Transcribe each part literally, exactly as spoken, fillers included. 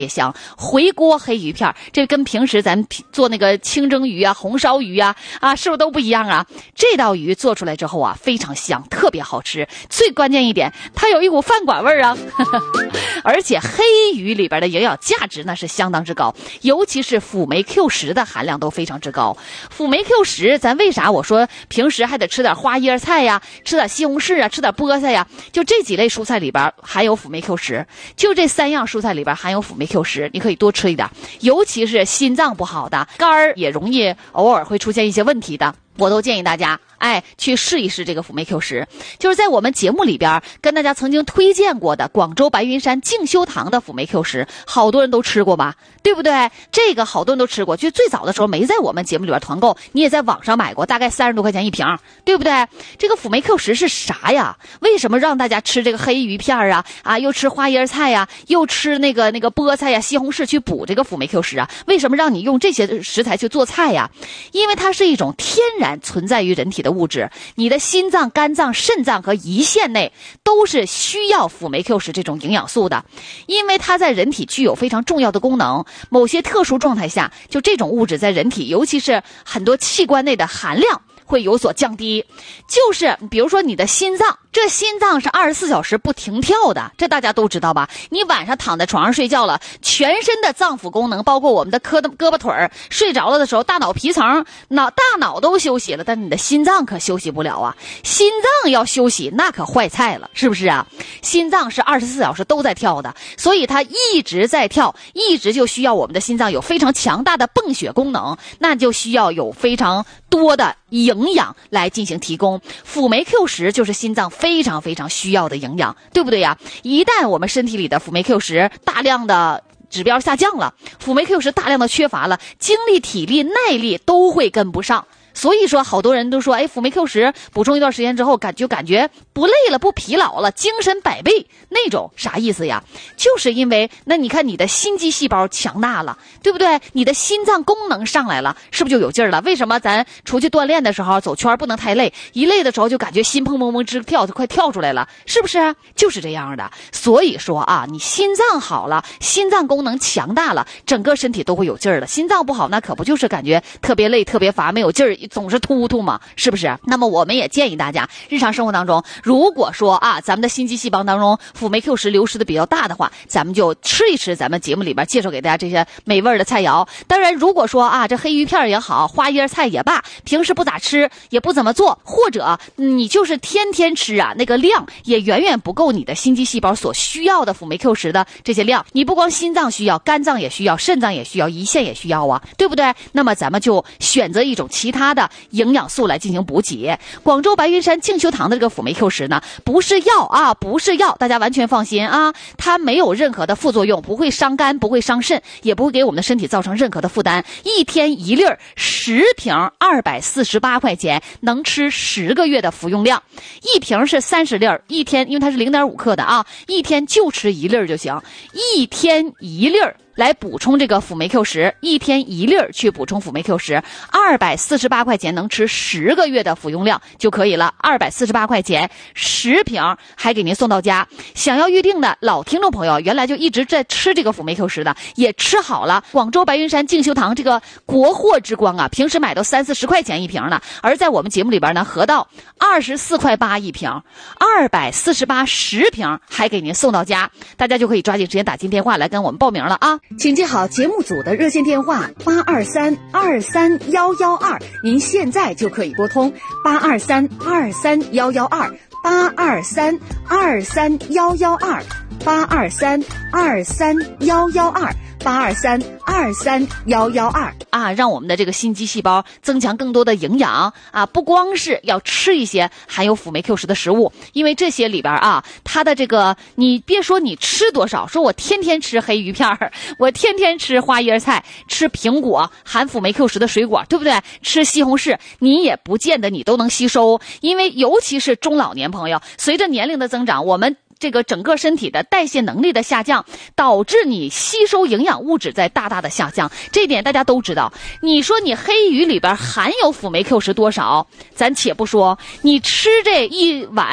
也香，回锅黑鱼片，这跟平时咱做那个清蒸鱼啊、红烧鱼啊啊，是不是都不一样啊？这道鱼做出来之后啊，非常香，特别好吃。最关键一点，它有一股饭馆味儿啊，而且黑鱼里边的营养价值那是相当之高，尤其是辅酶 Q 十 的含量都非常之高。辅酶 Q 十，咱为啥我说平时还得吃点花椰菜呀，吃点西红柿啊，吃点菠菜呀？就这几类蔬菜里边含有辅酶 Q 十，就这三样蔬菜里边含有辅酶 Q 十，你可以多吃一点，尤其是心脏不好的，肝儿也容易偶尔会出现一些问题的，我都建议大家哎，去试一试这个辅酶 Q 十，就是在我们节目里边跟大家曾经推荐过的广州白云山静修堂的辅酶 Q 十，好多人都吃过吧，对不对？这个好多人都吃过，就最早的时候没在我们节目里边团购，你也在网上买过，大概三十多块钱一瓶，对不对？这个辅酶 Q 十是啥呀？为什么让大家吃这个黑鱼片啊？啊，又吃花椰菜呀，又吃那个那个菠菜呀、西红柿去补这个辅酶 Q 十啊？为什么让你用这些食材去做菜呀？因为它是一种天然存在于人体的物质，你的心脏、肝脏、肾脏和胰腺内都是需要辅酶 Q 十这种营养素的，因为它在人体具有非常重要的功能，某些特殊状态下，就这种物质在人体，尤其是很多器官内的含量会有所降低。就是比如说你的心脏，这心脏是二十四小时不停跳的，这大家都知道吧？你晚上躺在床上睡觉了，全身的脏腑功能，包括我们的胳膊胳膊腿儿，睡着了的时候，大脑皮层、脑大脑都休息了，但是你的心脏可休息不了啊！心脏要休息，那可坏菜了，是不是啊？心脏是二十四小时都在跳的，所以它一直在跳，一直就需要我们的心脏有非常强大的泵血功能，那就需要有非常多的营养来进行提供。辅酶 Q 十就是心脏非常非常需要的营养，对不对呀？一旦我们身体里的辅酶 Q 十大量的指标下降了，辅酶 Q 十大量的缺乏了，精力、体力、耐力都会跟不上。所以说好多人都说，哎，辅酶 Q 十补充一段时间之后，感就感觉不累了，不疲劳了，精神百倍那种，啥意思呀？就是因为那你看你的心肌细胞强大了，对不对？你的心脏功能上来了，是不是就有劲儿了？为什么咱出去锻炼的时候走圈不能太累，一累的时候就感觉心砰砰砰直跳，就快跳出来了，是不是？就是这样的。所以说啊，你心脏好了，心脏功能强大了，整个身体都会有劲儿了。心脏不好，那可不就是感觉特别累、特别乏、没有劲儿，总是突突嘛，是不是？那么我们也建议大家，日常生活当中，如果说啊，咱们的心肌细胞当中辅酶 Q 十流失的比较大的话，咱们就吃一吃咱们节目里边介绍给大家这些美味的菜肴。当然，如果说啊，这黑鱼片也好，花椰菜也罢，平时不咋吃，也不怎么做，或者你就是天天吃啊，那个量也远远不够你的心肌细胞所需要的辅酶 Q 十的这些量。你不光心脏需要，肝脏也需要，肾脏也需要，胰腺也需要啊，对不对？那么咱们就选择一种其他的营养素来进行补给。广州白云山静修堂的这个辅酶 Q 十呢，不是药啊，不是药，大家完全放心啊，它没有任何的副作用，不会伤肝，不会伤肾，也不会给我们的身体造成任何的负担。一天一粒儿，十瓶二百四十八块钱，能吃十个月的服用量。一瓶是三十粒儿，一天因为它是零点五克的啊，一天就吃一粒儿就行，一天一粒儿。来补充这个辅酶 Q 十，一天一粒儿去补充辅酶 Q 十，二百四十八块钱能吃十个月的服用量就可以了。二百四十八块钱十瓶，还给您送到家。想要预定的老听众朋友，原来就一直在吃这个辅酶 Q 十的，也吃好了。广州白云山静修堂这个国货之光啊，平时买到三四十块钱一瓶呢，而在我们节目里边呢，合到二十四块八一瓶，二百四十八十瓶，还给您送到家。大家就可以抓紧时间打进电话来跟我们报名了啊！ 请记好节目组的热线电话八二三二三幺幺二，您现在就可以拨通八二三二三幺幺二，八二三二三幺幺二，八二三二三幺幺二，八二三二三幺幺二啊，让我们的这个心肌细胞增强更多的营养啊！不光是要吃一些含有辅酶 Q 十的食物，因为这些里边啊，它的这个你别说你吃多少，说我天天吃黑鱼片，我天天吃花椰菜，吃苹果含辅酶 Q 十的水果，对不对？吃西红柿，你也不见得你都能吸收，因为尤其是中老年朋友，随着年龄的增长，我们这个整个身体的代谢能力的下降，导致你吸收营养物质在大大的下降，这一点大家都知道。你说你黑鱼里边含有辅酶 Q 十多少，咱且不说，你吃这一碗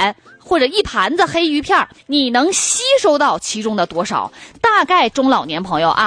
或者一盘子黑鱼片，你能吸收到其中的多少？大概中老年朋友啊